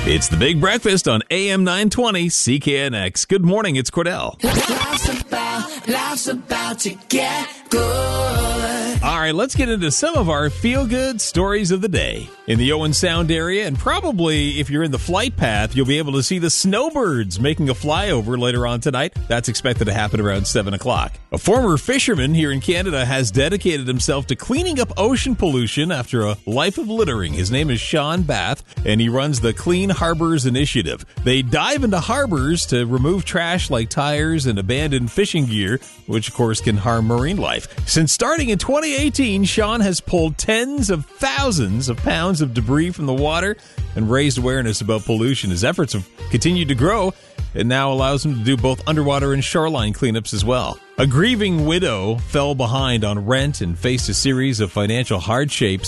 It's the Big Breakfast on AM 920 CKNX. Good morning, it's Cordell. Life's about to get good. All right, let's get into some of our feel-good stories of the day. In the Owen Sound area, and probably if you're in the flight path, you'll be able to see the snowbirds making a flyover later on tonight. That's expected to happen around 7 o'clock. A former fisherman here in Canada has dedicated himself to cleaning up ocean pollution after a life of littering. His name is Sean Bath, and he runs the Clean Harbors Initiative. They dive into harbors to remove trash like tires and abandoned fishing gear, which of course can harm marine life. Since starting in 2018, Sean has pulled tens of thousands of pounds of debris from the water and raised awareness about pollution. His efforts have continued to grow and now allows him to do both underwater and shoreline cleanups as well. A grieving widow fell behind on rent and faced a series of financial hardships